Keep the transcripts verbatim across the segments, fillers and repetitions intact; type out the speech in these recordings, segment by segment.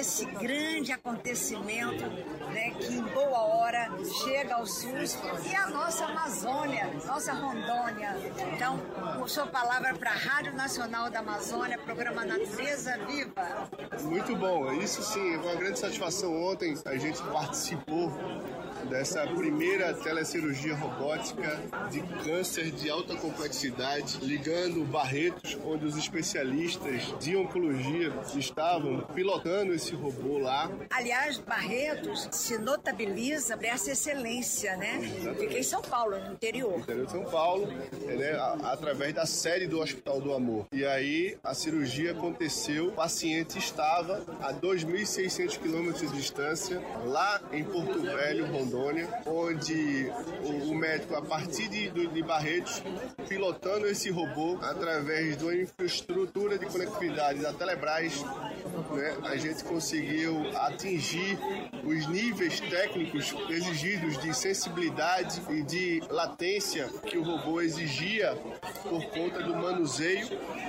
esse grande acontecimento, né, que em boa hora chega ao SUS e a nossa Amazônia, nossa Rondônia. Então, sua palavra para a Rádio Nacional da Amazônia, programa Natureza Viva. Muito bom, isso sim, é uma grande satisfação. Ontem a gente participou dessa primeira telecirurgia robótica de câncer de alta complexidade, ligando Barretos, onde os especialistas de oncologia estavam pilotando esse robô lá. Aliás, Barretos se notabiliza por essa excelência, né? Fica em São Paulo, no interior. No interior de São Paulo, né, através da sede do Hospital do Amor. E aí a cirurgia aconteceu, o paciente estava a dois mil e seiscentos quilômetros de distância, lá em Porto Velho, Rondônia, onde o, o médico, a partir de, de Barretos, pilotando esse robô através de uma infraestrutura de conectividade da Telebrás, né, a gente conseguiu atingir os níveis técnicos exigidos de sensibilidade e de latência que o robô exigia por conta do manuseio.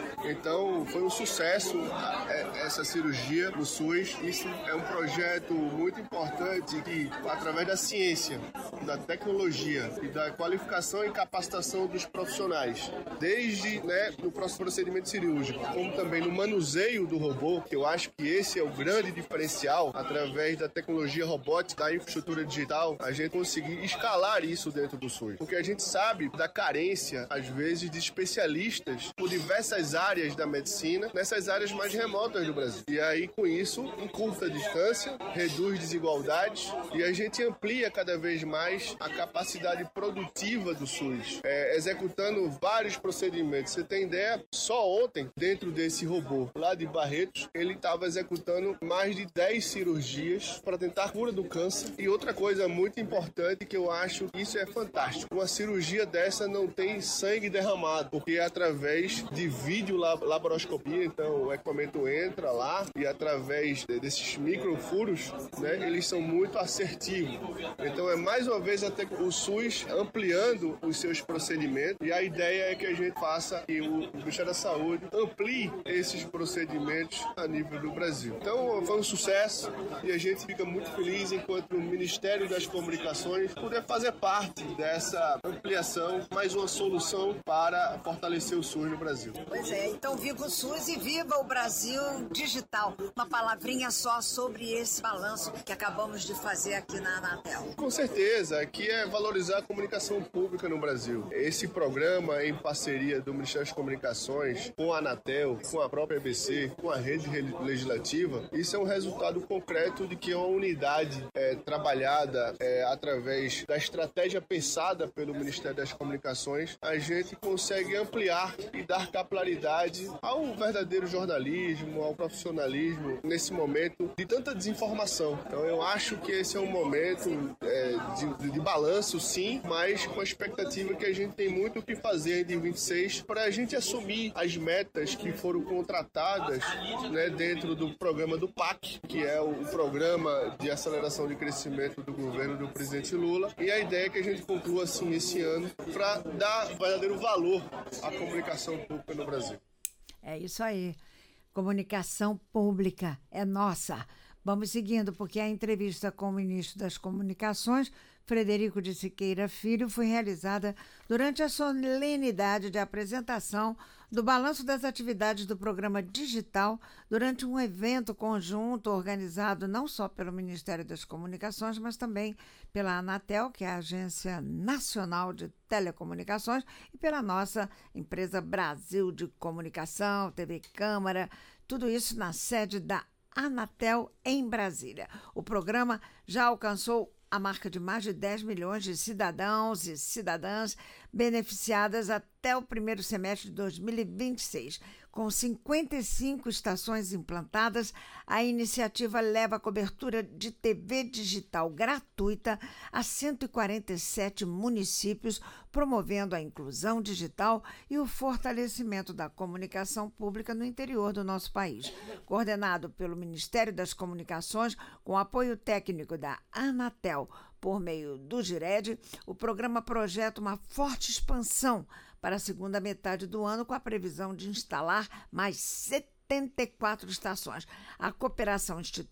Então, foi um sucesso essa cirurgia no SUS. Isso é um projeto muito importante que, através da ciência, da tecnologia e da qualificação e capacitação dos profissionais, desde né, no procedimento cirúrgico, como também no manuseio do robô, que eu acho que esse é o grande diferencial, através da tecnologia robótica, da infraestrutura digital, a gente conseguir escalar isso dentro do SUS. Porque a gente sabe da carência, às vezes, de especialistas por diversas áreas da medicina, nessas áreas mais remotas do Brasil. E aí, com isso, encurta a distância, reduz desigualdades e a gente amplia cada vez mais a capacidade produtiva do SUS, é, executando vários procedimentos. Você tem ideia? Só ontem, dentro desse robô lá de Barretos, ele estava executando mais de dez cirurgias para tentar a cura do câncer. E outra coisa muito importante que eu acho que isso é fantástico, uma cirurgia dessa não tem sangue derramado, porque é através de vídeo laparoscopia, então o equipamento entra lá e através desses microfuros, né, eles são muito assertivos. Então é mais uma vez até o SUS ampliando os seus procedimentos e a ideia é que a gente faça que o Ministério da Saúde amplie esses procedimentos a nível do Brasil. Então foi um sucesso e a gente fica muito feliz enquanto o Ministério das Comunicações poder fazer parte dessa ampliação, mais uma solução para fortalecer o SUS no Brasil. Pois é, então viva o SUS e viva o Brasil digital. Uma palavrinha só sobre esse balanço que acabamos de fazer aqui na Anatel. Com certeza, aqui é valorizar a comunicação pública no Brasil. Esse programa em parceria do Ministério das Comunicações com a Anatel, com a própria A B C, com a rede legislativa, isso é um resultado concreto de que é uma unidade é, trabalhada é, através da estratégia pensada pelo Ministério das Comunicações, a gente consegue ampliar e dar capilaridade ao verdadeiro jornalismo, ao profissionalismo nesse momento de tanta desinformação. Então eu acho que esse é um momento é, de, de balanço, sim, mas com a expectativa que a gente tem muito o que fazer em vinte e seis para a gente assumir as metas que foram contratadas, né, dentro do programa do P A C, que é o programa de aceleração de crescimento do governo do presidente Lula, e a ideia é que a gente conclua assim esse ano para dar verdadeiro valor à comunicação pública no Brasil. É isso aí. Comunicação pública é nossa. Vamos seguindo, porque a entrevista com o ministro das Comunicações, Frederico de Siqueira Filho, foi realizada durante a solenidade de apresentação do balanço das atividades do programa digital durante um evento conjunto organizado não só pelo Ministério das Comunicações, mas também pela Anatel, que é a Agência Nacional de Telecomunicações, e pela nossa empresa Brasil de Comunicação, T V Câmara, tudo isso na sede da Anatel em Brasília. O programa já alcançou a marca de mais de dez milhões de cidadãos e cidadãs beneficiadas até o primeiro semestre de dois mil e vinte e seis. Com cinquenta e cinco estações implantadas, a iniciativa leva a cobertura de T V digital gratuita a cento e quarenta e sete municípios, promovendo a inclusão digital e o fortalecimento da comunicação pública no interior do nosso país. Coordenado pelo Ministério das Comunicações, com apoio técnico da Anatel, por meio do Gired, o programa projeta uma forte expansão para a segunda metade do ano, com a previsão de instalar mais setenta e quatro estações. A cooperação institucional